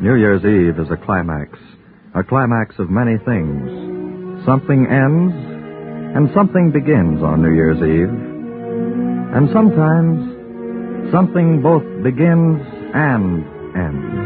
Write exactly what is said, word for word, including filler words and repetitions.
New Year's Eve is a climax, a climax of many things. Something ends, and something begins on New Year's Eve. And sometimes, something both begins and ends.